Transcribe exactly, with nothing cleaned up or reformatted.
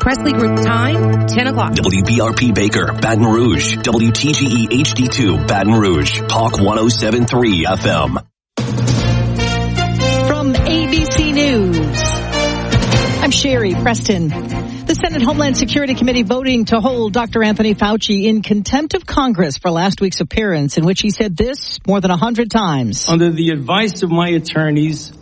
Presley Group time, ten o'clock. W B R P Baker, Baton Rouge. W T G E H D two, Baton Rouge. Talk one oh seven point three F M. From A B C News, I'm Sherry Preston. The Senate Homeland Security Committee voting to hold Doctor Anthony Fauci in contempt of Congress for last week's appearance in which he said this more than a hundred times. Under the advice of my attorneys,